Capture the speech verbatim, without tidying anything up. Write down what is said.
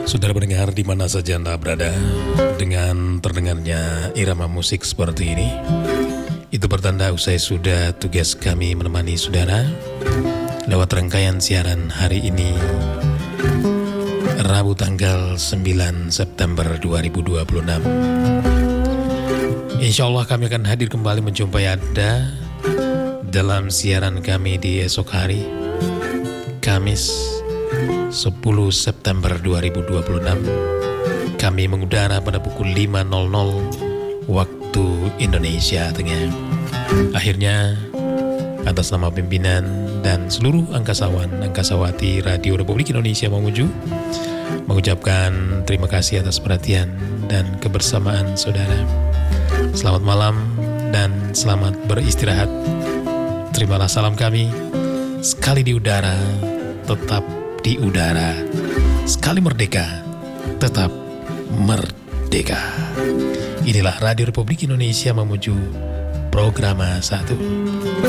Saudara pendengar di mana saja Anda berada, dengan terdengarnya irama musik seperti ini, itu pertanda usai sudah tugas kami menemani saudara lewat rangkaian siaran hari ini, Rabu tanggal sembilan September dua ribu dua puluh enam. Insya Allah kami akan hadir kembali menjumpai Anda dalam siaran kami di esok hari, Kamis sepuluh September dua ribu dua puluh enam. Kami mengudara pada pukul lima nol nol waktu Indonesia Tengah. Akhirnya, atas nama pimpinan dan seluruh angkasawan angkasawati Radio Republik Indonesia Mamuju, mengucapkan terima kasih atas perhatian dan kebersamaan saudara. Selamat malam dan selamat beristirahat. Terimalah salam kami, sekali di udara, tetap di udara, sekali merdeka, tetap merdeka. Inilah Radio Republik Indonesia Mamuju, Programa satu.